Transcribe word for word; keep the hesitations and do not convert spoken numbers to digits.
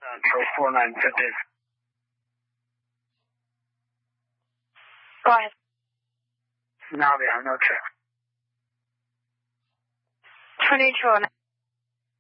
Control four nine fifty. Go ahead. Now we have no check. twenty-two.